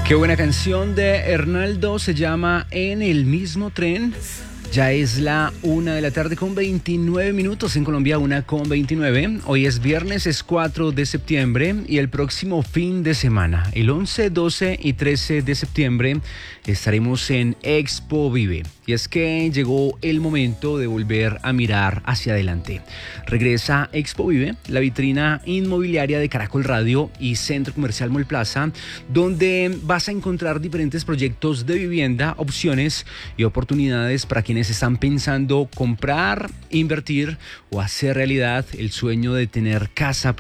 Qué buena canción de Hernaldo, se llama En el mismo tren. Ya es la 1 de la tarde con 29 minutos en Colombia, 1:29. Hoy es viernes, es 4 de septiembre y el próximo fin de semana, el 11, 12 y 13 de septiembre, estaremos en Expo Vive. Y es que llegó el momento de volver a mirar hacia adelante. Regresa Expo Vive, la vitrina inmobiliaria de Caracol Radio y Centro Comercial Mall Plaza, donde vas a encontrar diferentes proyectos de vivienda, opciones y oportunidades para quienes están pensando comprar, invertir o hacer realidad el sueño de tener casa